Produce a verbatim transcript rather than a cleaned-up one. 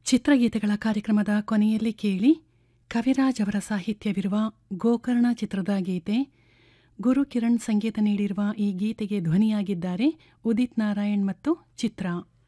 ಚಿತ್ರಗೀತೆಗಳ ಕಾರ್ಯಕ್ರಮದ ಕೊನೆಯಲ್ಲಿ ಕೇಳಿ ಕವಿರಾಜ್ ಅವರ ಸಾಹಿತ್ಯವಿರುವ ಗೋಕರ್ಣ ಚಿತ್ರದ ಗೀತೆ. ಗುರು ಕಿರಣ್ ಸಂಗೀತ ನೀಡಿರುವ ಈ ಗೀತೆಗೆ ಧ್ವನಿಯಾಗಿದ್ದಾರೆ ಉದಿತ್ ನಾರಾಯಣ್ ಮತ್ತು ಚಿತ್ರ.